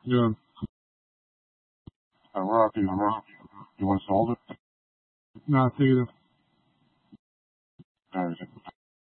Yeah. Rocky, you want to solve it? No, I figured it. All right.